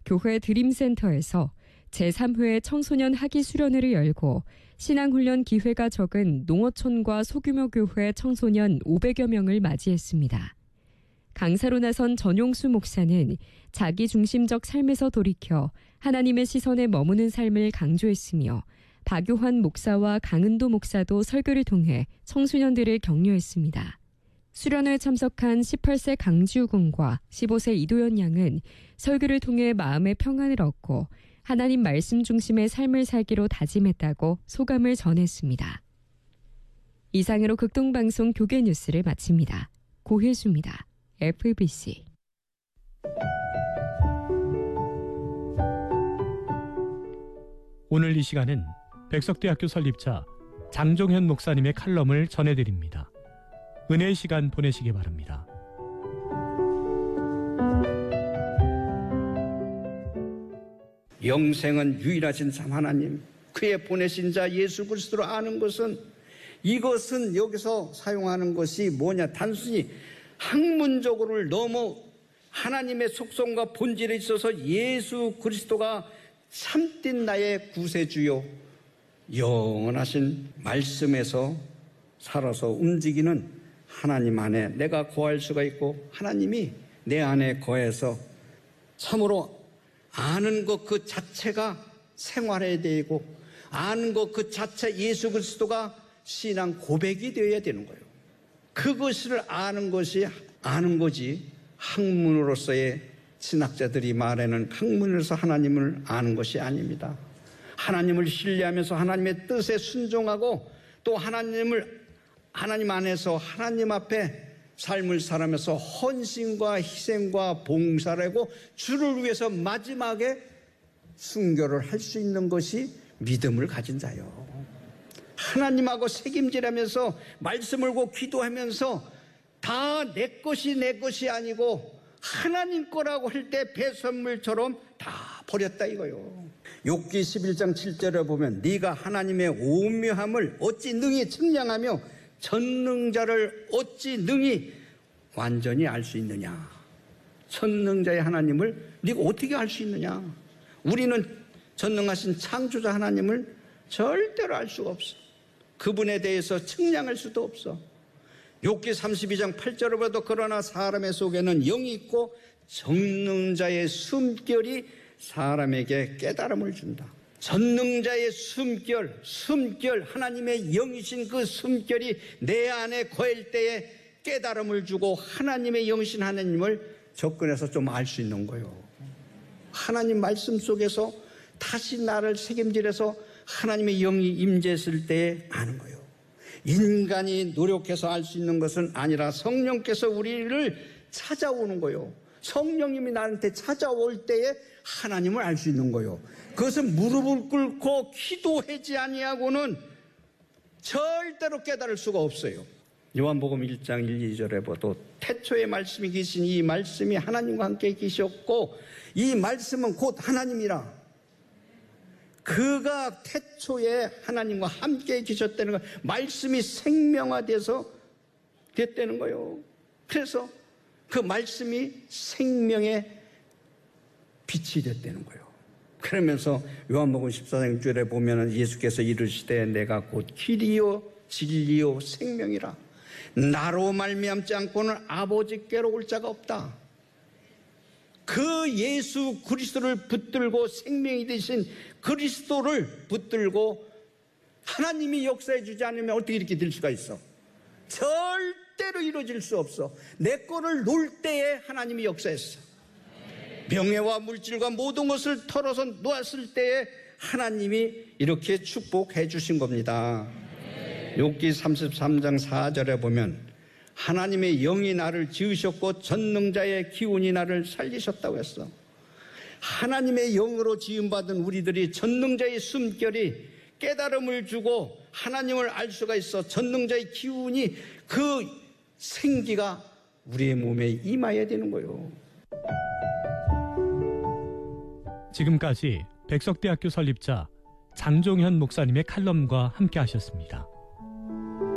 교회 드림센터에서 제3회 청소년 학위 수련회를 열고 신앙훈련 기회가 적은 농어촌과 소규모 교회 청소년 500여 명을 맞이했습니다. 강사로 나선 전용수 목사는 자기중심적 삶에서 돌이켜 하나님의 시선에 머무는 삶을 강조했으며 박유환 목사와 강은도 목사도 설교를 통해 청소년들을 격려했습니다. 수련회에 참석한 18세 강지우군과 15세 이도현 양은 설교를 통해 마음의 평안을 얻고 하나님 말씀 중심의 삶을 살기로 다짐했다고 소감을 전했습니다. 이상으로 극동방송 교계 뉴스를 마칩니다. 고혜수입니다. FBC. 오늘 이 시간은 백석대학교 설립자 장종현 목사님의 칼럼을 전해드립니다. 은혜의 시간 보내시기 바랍니다. 영생은 유일하신 참 하나님, 그의 보내신 자 예수 그리스도로 아는 것은, 이것은 여기서 사용하는 것이 뭐냐, 단순히 학문적으로를 너무 하나님의 속성과 본질에 있어서 예수 그리스도가 참된 나의 구세주요 영원하신 말씀에서 살아서 움직이는 하나님 안에 내가 거할 수가 있고, 하나님이 내 안에 거해서 참으로 아는 것 그 자체가 생활해야 되고, 아는 것 그 자체 예수 그리스도가 신앙 고백이 되어야 되는 거예요. 그것을 아는 것이 아는 거지, 학문으로서의 신학자들이 말하는 학문으로서 하나님을 아는 것이 아닙니다. 하나님을 신뢰하면서 하나님의 뜻에 순종하고 또 하나님 안에서 하나님 앞에 삶을 살아면서 헌신과 희생과 봉사를 하고 주를 위해서 마지막에 순교를 할 수 있는 것이 믿음을 가진 자요. 하나님하고 책임지라면서 말씀을 고 기도하면서 다 내 것이 아니고 하나님 거라고 할 때 배선물처럼 다 버렸다 이거요. 욥기 11장 7절에 보면 네가 하나님의 오묘함을 어찌 능히 측량하며 전능자를 어찌 능히 완전히 알 수 있느냐. 전능자의 하나님을 네가 어떻게 알 수 있느냐. 우리는 전능하신 창조자 하나님을 절대로 알 수가 없어. 그분에 대해서 측량할 수도 없어. 욥기 32장 8절을 봐도 그러나 사람의 속에는 영이 있고 전능자의 숨결이 사람에게 깨달음을 준다. 전능자의 숨결 하나님의 영이신 그 숨결이 내 안에 거할 때에 깨달음을 주고 하나님의 영이신 하나님을 접근해서 좀 알 수 있는 거예요. 하나님 말씀 속에서 다시 나를 책임질해서 하나님의 영이 임재했을 때에 아는 거예요. 인간이 노력해서 알 수 있는 것은 아니라 성령께서 우리를 찾아오는 거예요. 성령님이 나한테 찾아올 때에 하나님을 알 수 있는 거예요. 그것은 무릎을 꿇고 기도하지 아니하고는 절대로 깨달을 수가 없어요. 요한복음 1장 1, 2절에 보도 태초에 말씀이 계신 이 말씀이 하나님과 함께 계셨고 이 말씀은 곧 하나님이라. 그가 태초에 하나님과 함께 계셨다는 거, 말씀이 생명화돼서 됐다는 거예요. 그래서 그 말씀이 생명의 빛이 됐다는 거예요. 그러면서 요한복음 14장 6절에 보면은 예수께서 이르시되 내가 곧 길이요 진리요 생명이라. 나로 말미암지 않고는 아버지께로 올 자가 없다. 그 예수 그리스도를 붙들고 생명이 되신 그리스도를 붙들고 하나님이 역사해 주지 않으면 어떻게 이렇게 될 수가 있어? 절대로 이루어질 수 없어. 내 거를 놓을 때에 하나님이 역사했어. 명예와 물질과 모든 것을 털어서 놓았을 때에 하나님이 이렇게 축복해 주신 겁니다. 욥기 33장 4절에 보면 하나님의 영이 나를 지으셨고 전능자의 기운이 나를 살리셨다고 했어. 하나님의 영으로 지음받은 우리들이 전능자의 숨결이 깨달음을 주고 하나님을 알 수가 있어. 전능자의 기운이 그 생기가 우리의 몸에 임해야 되는 거예요. 지금까지 백석대학교 설립자 장종현 목사님의 칼럼과 함께 하셨습니다.